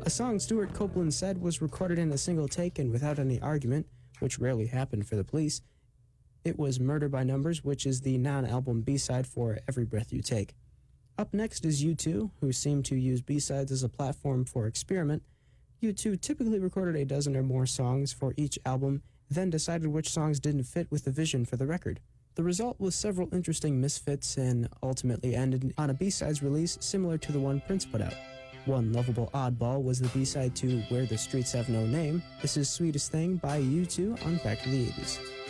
A song Stuart Copeland said was recorded in a single take and without any argument, which rarely happened for the Police. It was Murder by Numbers, which is the non-album B-side for Every Breath You Take. Up next is U2, who seem to use B-sides as a platform for experiment. U2 typically recorded a dozen or more songs for each album, then decided which songs didn't fit with the vision for the record. The result was several interesting misfits and ultimately ended on a B-sides release similar to the one Prince put out. One lovable oddball was the B-side to Where the Streets Have No Name. This is Sweetest Thing by U2 on Back to the 80s.